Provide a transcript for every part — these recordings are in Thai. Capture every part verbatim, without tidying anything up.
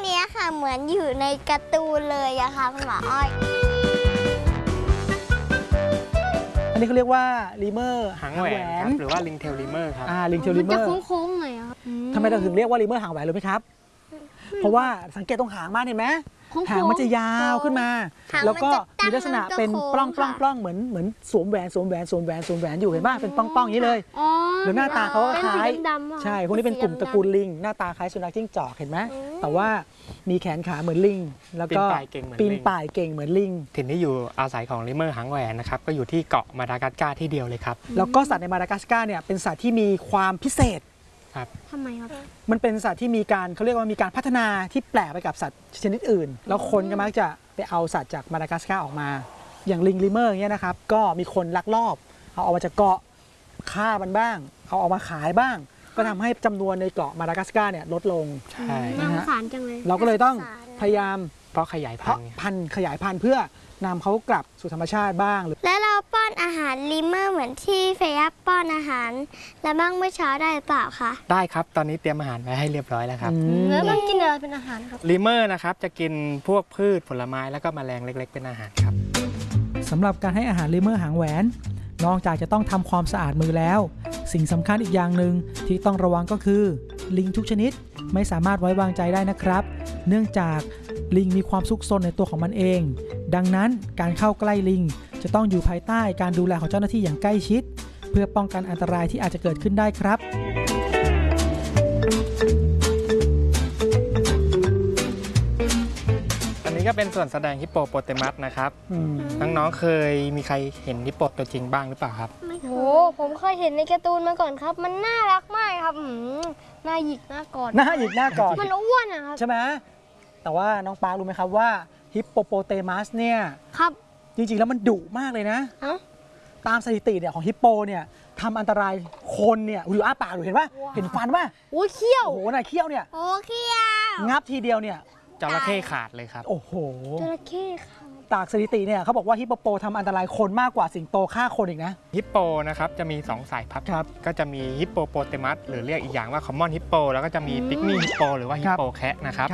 นี้ค่ะเหมือนอยู่ในการ์ตูนเลยอะค่ะคุณหมออ้อยอันนี้เขาเรียกว่าลิเมอร์หางแหวนหรือว่าลิงเทลลิเมอร์ครับอ่าลิงเทลลิเมอร์มันจะโค้งๆหน่อยครับทำไมเราถึงเรียกว่าลิเมอร์หางแหวนรู้ไหมครับเพราะว่าสังเกตตรงหางมากเห็นไหมหางมันจะยาวขึ้นมาแล้วก็มีลักษณะเป็นปล้องปล้องปล้องเหมือนเหมือนสวมแหวนสวมแหวนสวมแหวนสวมแหวนอยู่เห็นป่ะเป็นปล้องปล้องอย่างนี้เลยหรือหน้าตาเขาก็คล้ายใช่พวกนี้เป็นกลุ่มตระกูลลิงหน้าตาคล้ายสุนัขจิ้งจอกเห็นไหมแต่ว่ามีแขนขาเหมือนลิงแล้วก็ปีนป่ายเก่งเหมือนลิงถิ่นที่อยู่อาศัยของลิเมอร์หางแหวนนะครับก็อยู่ที่เกาะมาดากัสการ์ที่เดียวเลยครับแล้วก็สัตว์ในมาดากัสการ์เนี่ยเป็นสัตว์ที่มีความพิเศษครับทำไมครับมันเป็นสัตว์ที่มีการเขาเรียกว่ามีการพัฒนาที่แปลกไปกับสัตว์ชนิดอื่นแล้วคนก็มักจะไปเอาสัตว์จากมาดากัสการ์ออกมาอย่างลิงลิเมอร์เนี่ยนะครับก็มีคนลักลอบเอาออกมาจากเกาะฆ่ามันบ้างเอาออกมาขายบ้างก็ทำให้จำนวนในเกาะมาดากัสการ์เนี่ยลดลงใช่น่าสงสารจังเลยเราก็เลยต้องพยายามเพราะขยายพันธุ์พันธุ์ขยายพันธุ์เพื่อนำเขากลับสู่ธรรมชาติบ้างและเราป้อนอาหารลิเมอร์เหมือนที่เฟย่าป้อนอาหารและบ้างเมื่อเช้าได้หรือเปล่าคะได้ครับตอนนี้เตรียมอาหารไว้ให้เรียบร้อยแล้วครับแล้วมันกินอะไรเป็นอาหารครับลิเมอร์นะครับจะกินพวกพืชผลไม้แล้วก็แมลงเล็กๆเป็นอาหารครับสำหรับการให้อาหารลิเมอร์หางแหวนนอกจากจะต้องทำความสะอาดมือแล้วสิ่งสำคัญอีกอย่างหนึ่งที่ต้องระวังก็คือลิงทุกชนิดไม่สามารถไว้วางใจได้นะครับเนื่องจากลิงมีความซุกซนในตัวของมันเองดังนั้นการเข้าใกล้ลิงจะต้องอยู่ภายใต้การดูแลของเจ้าหน้าที่อย่างใกล้ชิดเพื่อป้องกันอันตรายที่อาจจะเกิดขึ้นได้ครับอันนี้ก็เป็นส่วนแสดงฮิปโปโปเตมัสนะครับน้องๆเคยมีใครเห็นฮิปโปตัวจริงบ้างหรือเปล่าครับโอ้ผมเคยเห็นในการ์ตูนมาก่อนครับมันน่ารักมากครับหน้าหยิกหน้ากอดหน้าหยิกหน้ากอดมันอ้วนนะครับใช่ไหมแต่ว่าน้องปารู้ไหมครับว่าฮิปโปโปเตมัสเนี่ยครับจริงๆแล้วมันดุมากเลยนะตามสถิติเนี่ยของฮิปโปเนี่ยทำอันตรายคนเนี่ยดูอ้าปากดูเห็นป่ะเห็นฟันป่ะโอ้เขี้ยวโอ้โหน่ะเขี้ยวเนี่ยโอ้เขี้ยวงับทีเดียวเนี่ยจระเข้ขาดเลยครับโอ้โหจระเข้ขาดตากสถิติเนี่ยเขาบอกว่าฮิปโปทำอันตรายคนมากกว่าสิงโตฆ่าคนอีกนะฮิปโปนะครับจะมีสองสายพันธุ์ครับก็จะมีฮิปโปโปเตมัสหรือเรียกอีกอย่างว่าคอมมอนฮิปโปแล้วก็จะมีปิกมี่ฮิปโปหรือว่าฮิปโปแคะนะครับ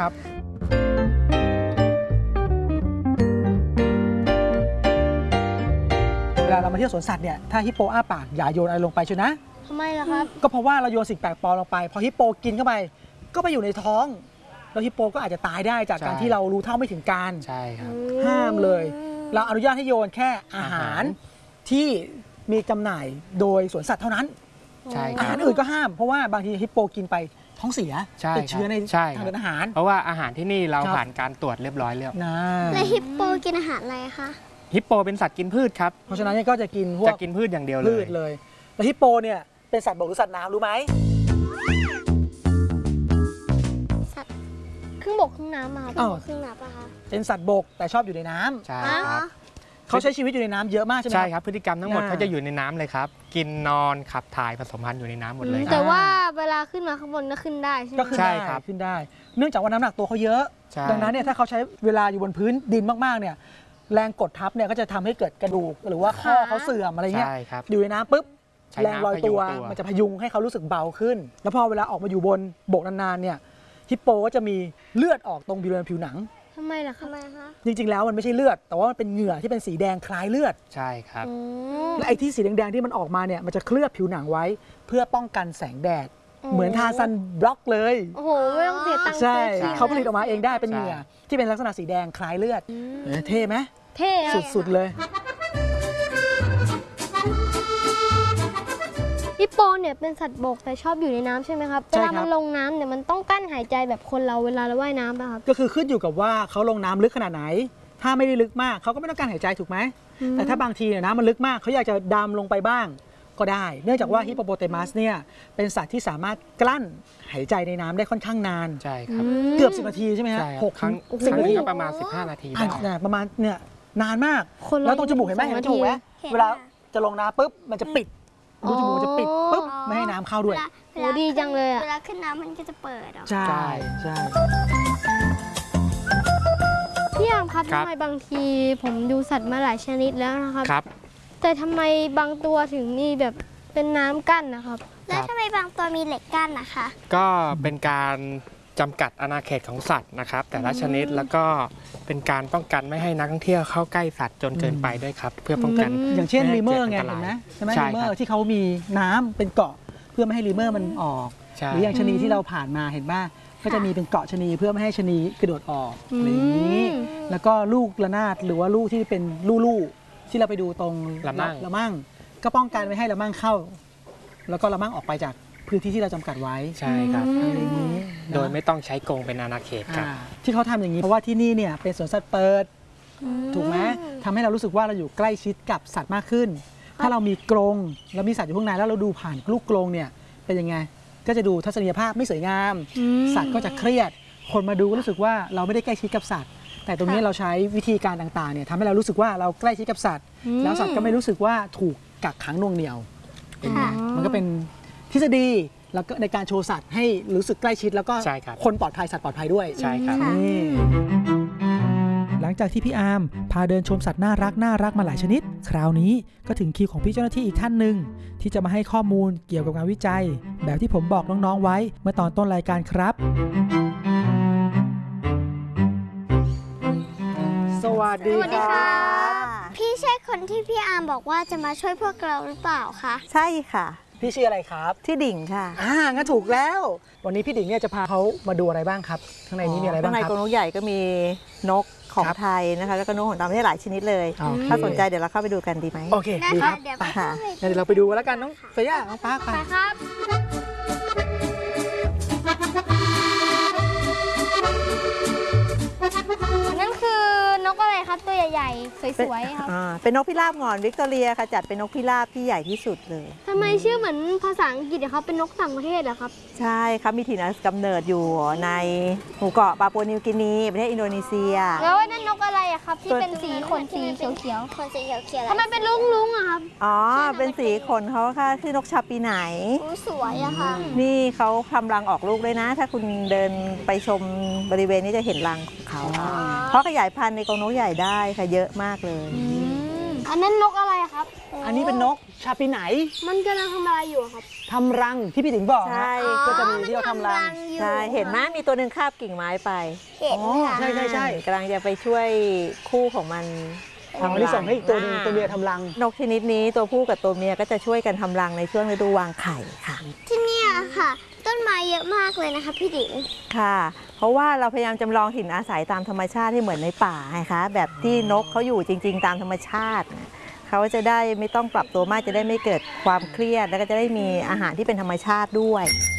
เวลาเรามาเที่ยวสวนสัตว์เนี่ยถ้าฮิปโปอ้าปากอย่าโยนอะไรลงไปเชียวนะทำไมล่ะครับก็เพราะว่าเราโยนสิ่งแปลกปลอมลงไปพอฮิปโปกินเข้าไปก็ไปอยู่ในท้องแล้วฮิปโปก็อาจจะตายได้จากการที่เรารู้เท่าไม่ถึงการใช่ครับห้ามเลยเราอนุญาตให้โยนแค่อาหารที่มีจำหน่ายโดยสวนสัตว์เท่านั้นอาหารอื่นก็ห้ามเพราะว่าบางทีฮิปโปกินไปท้องเสียติดเชื้อในทางเดินอาหารเพราะว่าอาหารที่นี่เราผ่านการตรวจเรียบร้อยแล้วแล้วฮิปโปกินอาหารอะไรคะฮิปโปเป็นสัตว์กินพืชครับเพราะฉะนั้นก็จะกินพวกจะกินพืชอย่างเดียวเลยพืชเลยแล้วฮิปโปเนี่ยเป็นสัตว์บกหรือสัตว์น้ำรู้ไหมสัตว์ครึ่งบกครึ่งน้ำมาครึ่งน้ำปะคะเป็นสัตว์บกแต่ชอบอยู่ในน้ำใช่ครับเขาใช้ชีวิตอยู่ในน้ำเยอะมากใช่ไหมใช่ครับพฤติกรรมทั้งหมดเขาจะอยู่ในน้ำเลยครับกินนอนขับถ่ายผสมพันธุ์อยู่ในน้ำหมดเลยแต่ว่าเวลาขึ้นมาข้างบนก็ขึ้นได้ใช่ไหมก็ขึ้นได้ครับขึ้นได้เนื่องจากว่าน้ำหนักตัวเขาเยอะดังนั้นเนี่ยถ้าเขาใช้เวลาอยู่บนพื้นดินมากๆเนี่ยแรงกดทับเนี่ยก็จะทำให้เกิดกระดูกหรือว่าข้อเขาเสื่อมอะไรเงี้ยอยู่ในน้ำปุ๊บแรงลอยตัวมันจะพยุงให้เขารู้สึกเบาขึ้นแล้วพอเวลาออกมาอยู่บนบกนานๆเนี่ยฮิปโปก็จะมีเลือดออกตรงบริเวณผิวหนังทำไมล่ะคะจริงๆแล้วมันไม่ใช่เลือดแต่ว่ามันเป็นเหงื่อที่เป็นสีแดงคล้ายเลือดใช่ครับและไอ้ที่สีแดงๆที่มันออกมาเนี่ยมันจะเคลือบผิวหนังไว้เพื่อป้องกันแสงแดดเหมือนทาซันบล็อกเลยโอ้โหไม่ต้องเสียตังค์ใช่เขาผลิตออกมาเองได้เป็นเหงื่อที่เป็นลักษณะสีแดงคล้ายเลือดเท่ไหมเท่สุดๆเลยฮิปโปเนี่ยเป็นสัตว์บกแต่ชอบอยู่ในน้ำใช่ไหมครับเวลามันลงน้ำเนี่ยมันต้องกั้นหายใจแบบคนเราเวลาเราว่ายน้ำป่ะครับก็คือขึ้นอยู่กับว่าเขาลงน้ำลึกขนาดไหนถ้าไม่ได้ลึกมากเขาก็ไม่ต้องการหายใจถูกไหมแต่ถ้าบางทีเนี่ยน้ำมันลึกมากเขาอยากจะดำลงไปบ้างก็ได้เนื่องจากว่าฮิปโปโปเตมัสเนี่ยเป็นสัตว์ที่สามารถกลั้นหายใจในน้ำได้ค่อนข้างนานใช่ครับเกือบสิบนาทีใช่ไหมฮะหกครั้งสิบนาทีก็ประมาณสิบห้านาทีประมาณเนี่ยนานมากแล้วตรงจมูกเห็นไหมเห็นจมูกไหมเวลาจะลงน้ำปุ๊บมันจะปิดรูจมูกจะปิดปุ๊บไม่ให้น้ำเข้าด้วยโอ้ดีจังเลยอ่ะเวลาขึ้นน้ำมันก็จะเปิดใช่ใช่พี่ยามครับทำไมบางทีผมดูสัตว์มาหลายชนิดแล้วนะครับครับแต่ทำไมบางตัวถึงมีแบบเป็นน้ำกั้นนะครับแล้วทำไมบางตัวมีเหล็กกั้นนะคะก็เป็นการจำกัดอาณาเขตของสัตว์นะครับแต่ละชนิดแล้วก็เป็นการป้องกันไม่ให้นักท่องเที่ยวเข้าใกล้สัตว์จนเกินไปด้วยครับเพื่อป้องกันอย่างเช่นไม่ลีให้เมอกิดร์ไงนตเห็นไหมรายใช่ไหมใช่ลีเมอครับร์ที่เขามีน้ำเป็นเกาะเพื่อไม่ให้ลีเมอร์มันออกใช่หรืออย่างชะนีที่เราผ่านมาเห็นป่ะก็จะมีเป็นเกาะชะนีเพื่อไม่ให้ชะนีกระโดดออกอะไรอย่างนี้แล้วก็ลูกระนาดหรือว่าลูกที่เป็นลู่ๆที่เราไปดูตรงละมั่งละมั่งก็ป้องกันไม่ให้ละมั่งเข้า แล้วก็ละมั่งออกไปจากพื้นที่ที่เราจำกัดไว้ใช่ครับอะไรอย่างนี้นะโดยไม่ต้องใช้กรงเป็นอาณาเขตครับอ่าที่เขาทำอย่างนี้เพราะว่าที่นี่เนี่ยเป็นสวนสัตว์เปิดถูกไหมทำให้เรารู้สึกว่าเราอยู่ใกล้ชิดกับสัตว์มากขึ้น ถ้าเรามีกรงแล้วมีสัตว์อยู่ข้างในแล้วเราดูผ่านลูกกรงเนี่ยเป็นยังไงก็จะดูทัศนียภาพไม่สวยงาม สัตว์ก็จะเครียด คนมาดูก็รู้สึกว่าเราไม่ได้ใกล้ชิดกับสัตว์ แต่ตรงนี้เราใช้วิธีการต่างๆเนี่ยทำให้เรารู้สึกว่าเราใกล้ชิดกับสัตว์ แล้วสัตว์ก็ไม่รู้สึกว่าถูกกักขังหน่วงเหนี่ยวเป็นไงมันก็เป็นทฤษฎีแล้วก็ในการโชว์สัตว์ให้รู้สึกใกล้ชิดแล้วก็ใช่ครับคนปลอดภัยสัตว์ปลอดภัยด้วยใช่ครับนี่หลังจากที่พี่อาร์มพาเดินชมสัตว์น่ารักน่ารักมาหลายชนิด คราวนี้ก็ถึงคิวของพี่เจ้าหน้าที่อีกท่านหนึ่งที่จะมาให้ข้อมูลเกี่ยวกับงานวิจัย แบบที่ผมบอกน้องๆไว้เมื่อตอนต้นรายการครับ สวัสดีสวัสดีคค่ะรับพี่ใช่คนที่พี่อาร์มบอกว่าจะมาช่วยพวกเราหรือเปล่าคะใช่ค่ะพี่ชื่ออะไรครับที่ดิ่งค่ะอ่างั้นถูกแล้ว วันนี้พี่ดิ่งเนี่ยจะพาเขามาดูอะไรบ้างครับ ข้างในนี้มีอะไรบ้างข้างในครับกรงนกใหญ่ก็มีนกของครับไทยนะคะ แล้วก็นกของต่างประเทศหลายชนิดเลยโอเคถ้าสนใจเดี๋ยวเราเข้าไปดูกันดีไหมโอเคได้ดีค่ะครับเดี๋ยวไปไปเข้าไปเดี๋ยวเราไปดูกันแล้วกันน้องเฟย่าน้องปาร์คไปไปครับ นั่นคือนกอะไรครับตัวใหญ่ๆ สวยๆครับอ่าเป็นนกพิราบหงอนวิกตอเรียค่ะ จัดเป็นนกพิราบที่ใหญ่ที่สุดเลยทำไมชื่อเหมือนภาษาอังกฤษอะครับเป็นนกต่างประเทศเหรอครับใช่ครับมีถิ่นกำเนิดอยู่ในหมู่เกาะปาปัวนิวกินี ประเทศอินโดนีเซียแล้วนั่นนกอะไรอะครับ ที่เป็นสีขนสีเขียวคนสีเขียวๆๆทำไมเป็นลุงลุงๆอะครับอ๋อ เป็นสีขนเขาค่ะชื่อนกชาปีไหนอู้สวยอะค่ะนี่เขาทำรังออกลูกด้วยนะ ถ้าคุณเดินไปชมบริเวณนี้จะเห็นรังของเขาค่ะเพราะขยายพันธุ์ในกรงนกใหญ่ได้ค่ะเยอะมากเลยอันนั้นนกอะไรอะครับอันนี้เป็นนกชาปีไหนมันกำลังทำอะไรอยู่อะครับทำรังที่พี่ติ๋งบอกใช่นะก็จะมีที่เขาทำรังใช่เห็นไหมมีตัวหนึ่งคาบกิ่งไม้ไปเห็นอ๋อค่ะใช่ใช่ใช่กำลังจะไปช่วยคู่ของมันทำที่ส่งให้อีกตัวหนึงตัวเมียทำรังนกชนิดนี้ตัวผู้กับตัวเมียก็จะช่วยกันทำรังในช่วงฤดูวางไข่ค่ะที่เนี่ยค่ะ ต้นไม้เยอะมากเลยนะคะพี่ดิงค่ะ เพราะว่าเราพยายามจำลองถิ่นอาศัยตามธรรมชาติให้เหมือนในป่าไงคะแบบที่นกเขาอยู่จริง ๆ ตามธรรมชาตินะเขาจะได้ไม่ต้องปรับตัวมากจะได้ไม่เกิดความเครียด แล้วก็จะได้มีอาหารที่เป็นธรรมชาติด้วย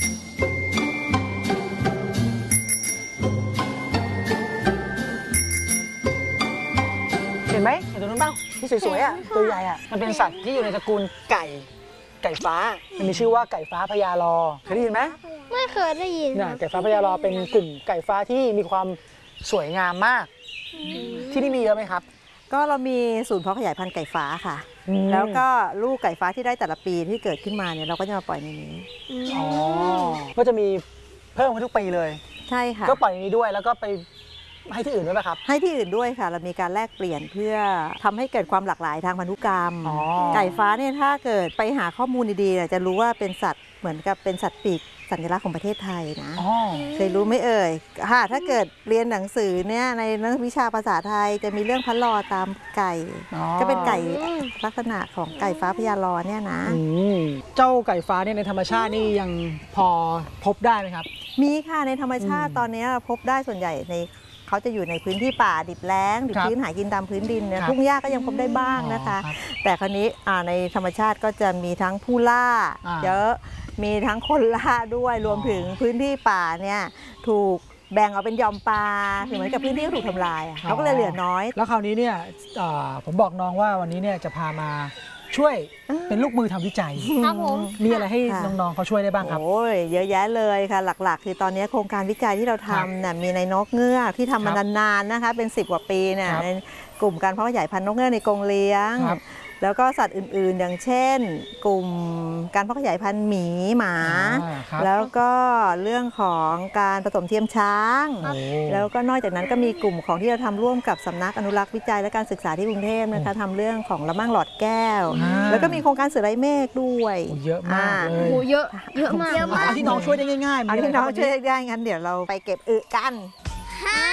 เห็นไหมเห็นตัวนั้นบ้างที่สวยๆอ่ะตัวใหญ่อ่ะมันเป็นสัตว์ที่อยู่ในตระกูลไก่ไก่ฟ้ามันมีชื่อว่าไก่ฟ้าพญารอเคยได้ยินไหมไม่เคยได้ยินเนี่ยไก่ฟ้าพญารอเป็นกลุ่มไก่ฟ้าที่มีความสวยงามมาก ที่นี่มีเยอะไหมครับก็เรามีศูนย์เพาะขยายพันธุ์ไก่ฟ้าค่ะอืมแล้วก็ลูกไก่ฟ้าที่ได้แต่ละปีที่เกิดขึ้นมาเนี่ยเราก็จะมาปล่อยในนี้อ๋อก็จะมีเพิ่มขึ้นทุกปีเลยใช่ค่ะก็ปล่อยในนี้ด้วยแล้วก็ไปให้ที่อื่นด้วยป่ะครับให้ที่อื่นด้วยค่ะ เรามีการแลกเปลี่ยนเพื่อทำให้เกิดความหลากหลายทางพันธุกรรมอ๋อไก่ฟ้าเนี่ยถ้าเกิดไปหาข้อมูลดีๆเนี่ยจะรู้ว่าเป็นสัตว์เหมือนกับเป็นสัตว์ปีกสัญลักษณ์ของประเทศไทยนะอ๋อเคยรู้ไหมเอ่ยค่ะถ้าเกิดเรียนหนังสือเนี่ยในนักวิชาภาษาไทยจะมีเรื่องพันลอตามไก่อ๋อก็เป็นไก่ลักษณะของไก่ฟ้าพญารอเนี่ยนะอืมเจ้าไก่ฟ้าเนี่ยในธรรมชาตินี่ยังพอพบได้ไหมครับมีค่ะในธรรมชาติอืมตอนนี้พบได้ส่วนใหญ่ในเขาจะอยู่ในพื้นที่ป่าดิบแล้งดิบครับชื้นหากินตามพื้นดินเนี่ยครับทุ่งหญ้าก็ยังพบได้บ้างนะคะอ๋อครับแต่คราวนี้อ่าในธรรมชาติก็จะมีทั้งผู้ล่าอ่าเยอะมีทั้งคนล่าด้วยรวมถึงพื้นที่ป่าเนี่ยถูกแบ่งออกเป็นหย่อมป่าเหมือนกับพื้นที่ก็ถูกทำลายอะเขาก็เลยเหลือน้อยแล้วคราวนี้เนี่ยเอ่อผมบอกน้องว่าวันนี้เนี่ยจะพามาช่วยเป็นลูกมือทำวิจัยครับผมมีอะไรให้ค่ะน้องๆเขาช่วยได้บ้างครับโอ้ยเยอะแยะเลยค่ะหลักๆ คือตอนนี้โครงการวิจัยที่เราทำเนี่ยมีในนกเงือกที่ทำมาครับนานๆนะคะเป็นสิบกว่าปีเนี่ยครับในกลุ่มการเพาะขยายพันธุ์นกเงือกในกรงเลี้ยงครับแล้วก็สัตว์อื่นๆ อย่างเช่น กลุ่มการเพาะขยายพันธุ์หมีหมาอ่าครับแล้วก็เรื่องของการผสมเทียมช้างโอ้แล้วก็นอกจากนั้นก็มีกลุ่มของที่เราทำร่วมกับสำนักอนุรักษ์วิจัยและการศึกษาที่กรุงเทพนะคะทำเรื่องของละมั่งหลอดแก้วอ่าแล้วก็มีโครงการเสือไร้เมฆด้วยโอ้เยอะมากเลโอ้ยโหเยอะเยอะมากเยอะมากเอาที่น้องช่วยได้ง่ายๆมีเอาอะไรที่คน้รัอบ งวันช่วยนี้ได้งั้นเดี๋ยวเราไปเก็บอึกันห้า